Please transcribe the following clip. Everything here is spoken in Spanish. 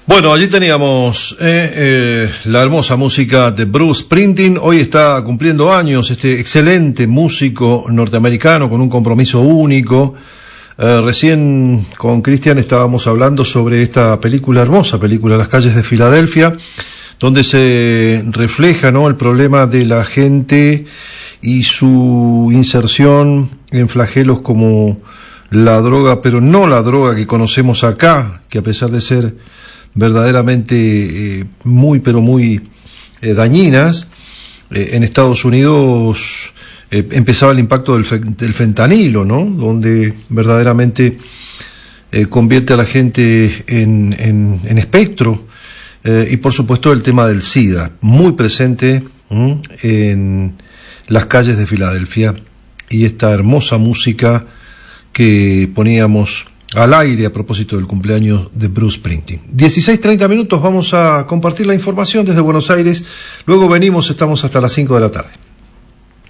Bueno, allí teníamos la hermosa música de Bruce Springsteen. Hoy está cumpliendo años este excelente músico norteamericano con un compromiso único. Recién con Cristian estábamos hablando sobre esta película, hermosa película, Las calles de Filadelfia, donde se refleja, ¿no?, el problema de la gente y su inserción en flagelos como la droga, pero no la droga que conocemos acá, que a pesar de ser verdaderamente muy dañinas, en Estados Unidos empezaba el impacto del fentanilo, ¿no?, donde verdaderamente convierte a la gente en espectro, y por supuesto el tema del SIDA, muy presente en las calles de Filadelfia, y esta hermosa música que poníamos al aire a propósito del cumpleaños de Bruce Springsteen. 16:30, vamos a compartir la información desde Buenos Aires, luego venimos, estamos hasta las 5 de la tarde.